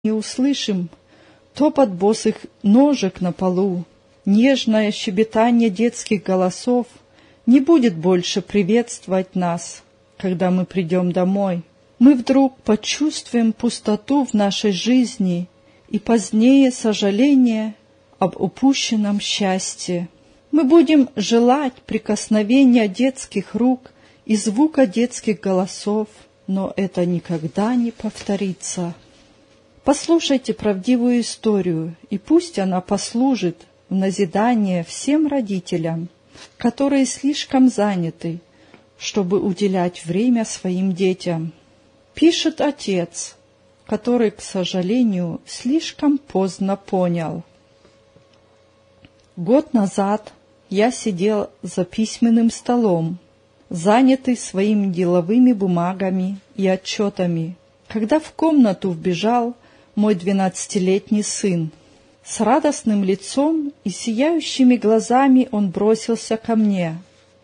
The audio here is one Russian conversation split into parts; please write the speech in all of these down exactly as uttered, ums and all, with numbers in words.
не услышим топот босых ножек на полу, нежное щебетание детских голосов не будет больше приветствовать нас, когда мы придем домой. Мы вдруг почувствуем пустоту в нашей жизни и позднее сожаление об упущенном счастье. Мы будем желать прикосновения детских рук и звука детских голосов, но это никогда не повторится. Послушайте правдивую историю, и пусть она послужит в назидание всем родителям, которые слишком заняты, чтобы уделять время своим детям. Пишет отец, который, к сожалению, слишком поздно понял. Год назад я сидел за письменным столом, занятый своими деловыми бумагами и отчетами, когда в комнату вбежал мой двенадцатилетний сын. С радостным лицом и сияющими глазами он бросился ко мне.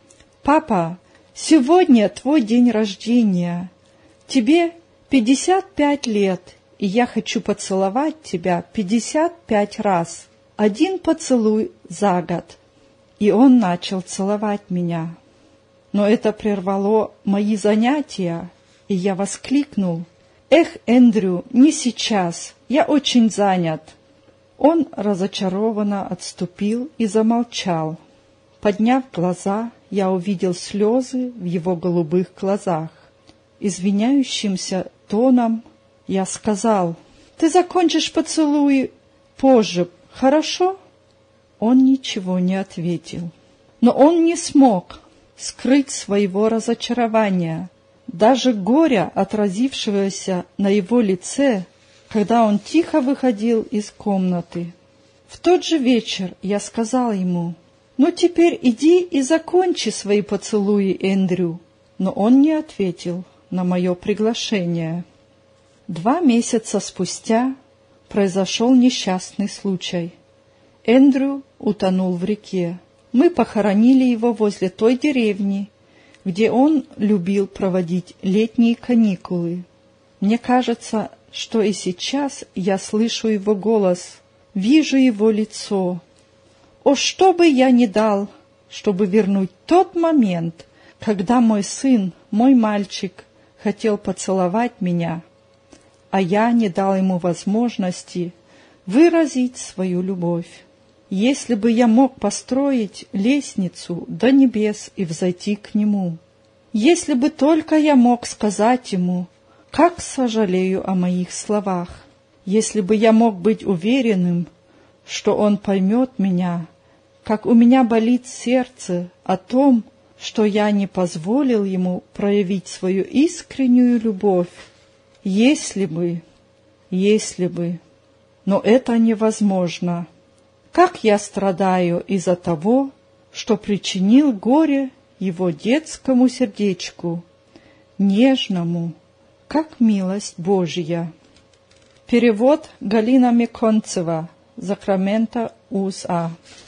«Папа, сегодня твой день рождения. Тебе пятьдесят пять лет, и я хочу поцеловать тебя пятьдесят пять раз. Один поцелуй за год». И он начал целовать меня. Но это прервало мои занятия, и я воскликнул: «Эх, Эндрю, не сейчас, я очень занят». Он разочарованно отступил и замолчал. Подняв глаза, я увидел слезы в его голубых глазах. Извиняющимся тоном я сказал: «Ты закончишь поцелуй позже, хорошо?» Он ничего не ответил. Но он не смог скрыть своего разочарования, даже горя, отразившегося на его лице, когда он тихо выходил из комнаты. В тот же вечер я сказал ему: «Ну теперь иди и закончи свои поцелуи, Эндрю». Но он не ответил на мое приглашение. Два месяца спустя произошел несчастный случай. Эндрю утонул в реке. Мы похоронили его возле той деревни, где он любил проводить летние каникулы. Мне кажется, что и сейчас я слышу его голос, вижу его лицо. О, что бы я ни дал, чтобы вернуть тот момент, когда мой сын, мой мальчик, хотел поцеловать меня, а я не дал ему возможности выразить свою любовь. Если бы я мог построить лестницу до небес и взойти к нему, если бы только я мог сказать ему, как сожалею о моих словах, если бы я мог быть уверенным, что он поймет меня, как у меня болит сердце о том, что я не позволил ему проявить свою искреннюю любовь, если бы, если бы, но это невозможно. Как я страдаю из-за того, что причинил горе его детскому сердечку, нежному, как милость Божья. Перевод Галина Меконцева, Сакраменто, УСА.